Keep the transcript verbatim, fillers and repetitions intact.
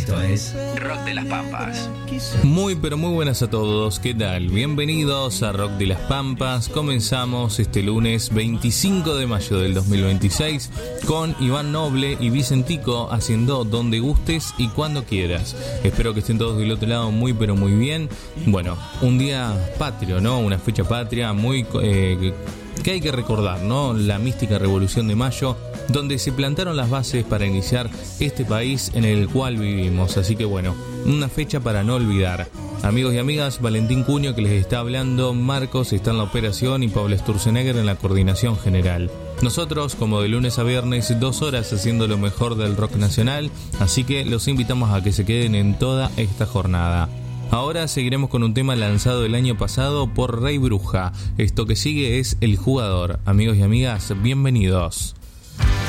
Esto es Rock de las Pampas. Muy pero muy buenas a todos, ¿qué tal? Bienvenidos a Rock de las Pampas. Comenzamos este lunes veinticinco de mayo del dos mil veintiséis con Iván Noble y Vicentico haciendo Donde Gustes y Cuando Quieras. Espero que estén todos del otro lado muy pero muy bien. Bueno, un día patrio, ¿no? Una fecha patria muy... Eh, que hay que recordar, ¿no? La mística Revolución de Mayo, donde se plantaron las bases para iniciar este país en el cual vivimos. Así que bueno, una fecha para no olvidar. Amigos y amigas, Valentín Cuño que les está hablando, Marcos está en la operación y Pablo Sturzenegger en la coordinación general. Nosotros, como de lunes a viernes, dos horas haciendo lo mejor del rock nacional, así que los invitamos a que se queden en toda esta jornada. Ahora seguiremos con un tema lanzado el año pasado por Rey Bruja. Esto que sigue es El Jugador. Amigos y amigas, bienvenidos.